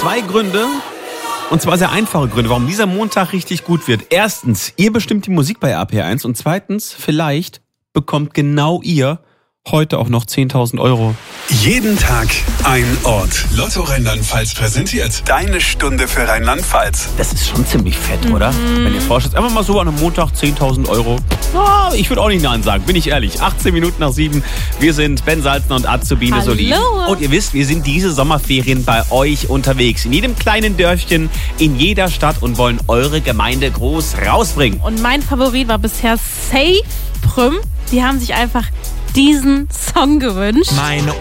2 Gründe, und zwar sehr einfache Gründe, warum dieser Montag richtig gut wird. Erstens, ihr bestimmt die Musik bei RPR1 und zweitens, vielleicht bekommt genau ihr heute auch noch 10.000 Euro. Jeden Tag ein Ort. Lotto Rheinland-Pfalz präsentiert deine Stunde für Rheinland-Pfalz. Das ist schon ziemlich fett, oder? Wenn ihr vorstellt, einfach mal so an einem Montag 10.000 Euro. Ich würde auch nicht Nein sagen, bin ich ehrlich. 18 Minuten nach 7. Wir sind Ben Salzner und Azubine Solin. Und ihr wisst, wir sind diese Sommerferien bei euch unterwegs. In jedem kleinen Dörfchen, in jeder Stadt und wollen eure Gemeinde groß rausbringen. Und mein Favorit war bisher Safe Prüm. Die haben sich einfach diesen Song gewünscht. Meine